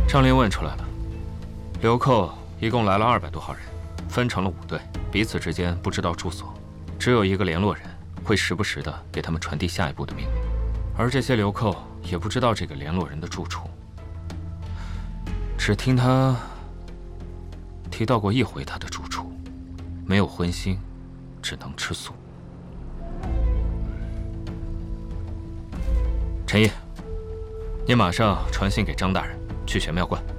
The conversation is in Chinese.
张林问出来了，流寇一共来了200多号人，分成了5队，彼此之间不知道住所，只有一个联络人会时不时的给他们传递下一步的命令，而这些流寇也不知道这个联络人的住处，只听他提到过1回他的住处，没有荤腥，只能吃素。陈毅，你马上传信给张大人，去玄妙观。